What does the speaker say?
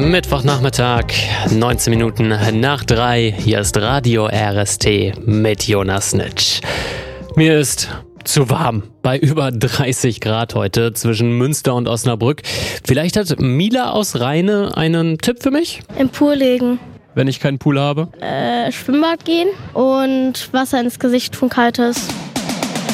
Mittwochnachmittag, 19 Minuten nach 3. Hier ist Radio RST mit Jonas Nitsch. Mir ist zu warm bei über 30 Grad heute zwischen Münster und Osnabrück. Vielleicht hat Mila aus Rheine einen Tipp für mich? Im Pool legen. Wenn ich keinen Pool habe? Schwimmbad gehen und Wasser ins Gesicht tun, kaltes.